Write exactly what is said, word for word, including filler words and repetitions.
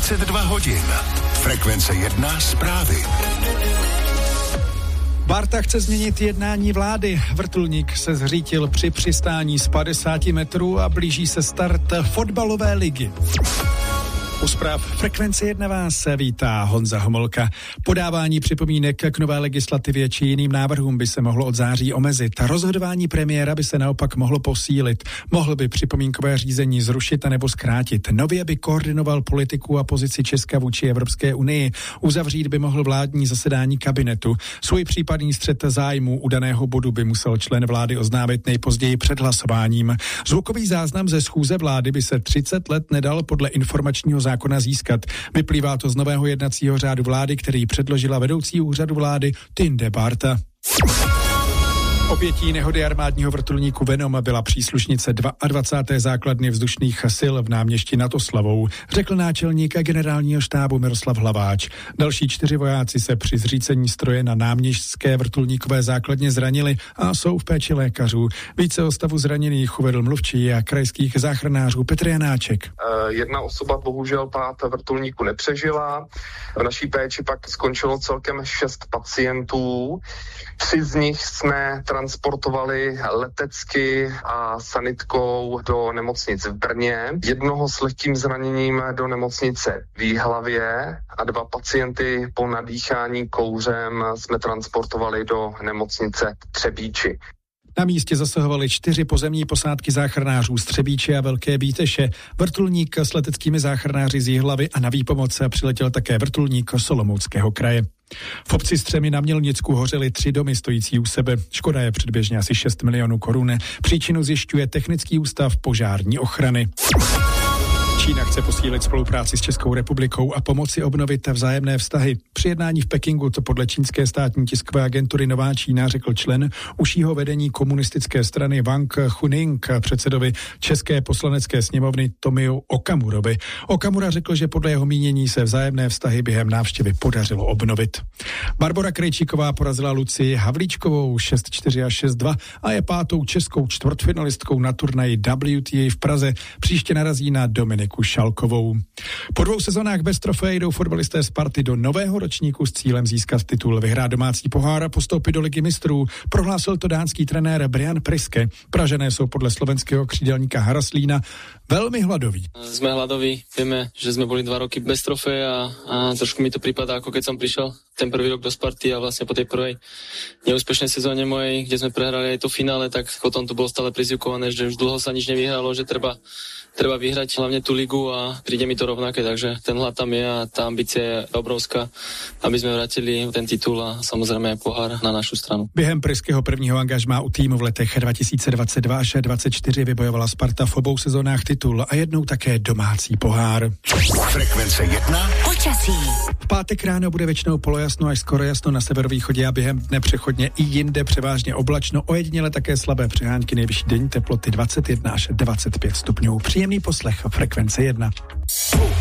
dvacet dva hodin. Frekvence jedna zprávy. Barta chce změnit jednání vlády. Vrtulník se zřítil při přistání z padesáti metrů a blíží se start fotbalové ligy. U zpráv Frekvence jedna vás vítá Honza Homolka. Podávání připomínek k nové legislativě či jiným návrhům by se mohlo od září omezit. Rozhodování premiéra by se naopak mohlo posílit. Mohl by připomínkové řízení zrušit anebo zkrátit. Nově by koordinoval politiku a pozici Česka vůči Evropské unii. Uzavřít by mohl vládní zasedání kabinetu. Svůj případný střet zájmů u daného bodu by musel člen vlády oznámit nejpozději před hlasováním. Zvukový záznam ze schůze vlády by se třicet let nedal podle informačního zákona zákona získat. Vyplývá to z nového jednacího řádu vlády, který předložila vedoucí úřadu vlády Tinde Barta. Obětí nehody armádního vrtulníku Venom byla příslušnice dvacáté druhé základny vzdušných sil v náměstí nad Oslavou, řekl náčelník generálního štábu Miroslav Hlaváč. Další čtyři vojáci se při zřícení stroje na náměstské vrtulníkové základně zranili a jsou v péči lékařů. Více o stavu zraněných uvedl mluvčí a krajských záchranářů Petr Janáček. Jedna osoba bohužel pát vrtulníku nepřežila. V naší péči pak skončilo celkem šest pacientů. Tři z nich jsme transportovali letecky a sanitkou do nemocnice v Brně, jednoho s lehkým zraněním do nemocnice v Jihlavě a dva pacienty po nadýchání kouřem jsme transportovali do nemocnice v Třebíči. Na místě zasahovaly čtyři pozemní posádky záchranářů z Třebíče a Velké Bíteše, vrtulník s leteckými záchranáři z Jihlavy a na výpomoc přiletěl také vrtulník z Olomouckého kraje. V obci Střemy na Mělnicku hořely tři domy stojící u sebe. Škoda je předběžně asi šest milionů korun. Příčinu zjišťuje Technický ústav požární ochrany. Čína chce posílit spolupráci s Českou republikou a pomoci obnovit vzájemné vztahy. Při jednání v Pekingu to podle čínské státní tiskové agentury Nová Čína řekl člen užšího vedení komunistické strany Wang Chuning předsedovi České poslanecké sněmovny Tomiu Okamurovi. Okamura řekl, že podle jeho mínění se vzájemné vztahy během návštěvy podařilo obnovit. Barbora Krejčíková porazila Lucii Havlíčkovou šest čtyři a šest dva a je pátou českou čtvrtfinalistkou na turnaji W T A v Praze. Příště narazí na Dominiku Šalkovou. Po dvou sezónách bez trofeje jdou fotbalisté Sparty do nového ročníku s cílem získat titul, vyhrát domácí pohár a postoupit do Ligy mistrů. Prohlásil to dánský trenér Brian Priske. Pražané jsou podle slovenského křídelníka Haraslína velmi hladoví. Sme hladoví, vieme, že sme boli dva roky bez trofeje a, a trošku mi to prípada, ako keď som prišiel ten prvý rok do Sparty a vlastne po tej prvej neúspešnej sezóne mojej, kde sme prehrali aj to finále, tak potom to bolo stále prizvukované, že už dlho sa nič nevyhralo, že treba Treba vyhrať hlavne tú ligu a príde mi to rovnaké, takže ten hlad tam je a tá ambícia je obrovská, aby sme vrátili ten titul a samozrejme aj pohár na našu stranu. Během Priského prvního angažmá u týmu v letech dva tisíce dvacet dva až dvacet čtyři vybojovala Sparta v obou sezónách titul a jednou také domácí pohár. Frekvence jedna. Počasí. V pátek ráno bude většinou polojasno až skoro jasno na severovýchodě a během dne přechodně i jinde převážně oblačno, ojediněle také slabé přehánky, nejvyšší denní teploty dvacet jedna až dvacet pět stupňů. Příjemný poslech Frekvence jedna.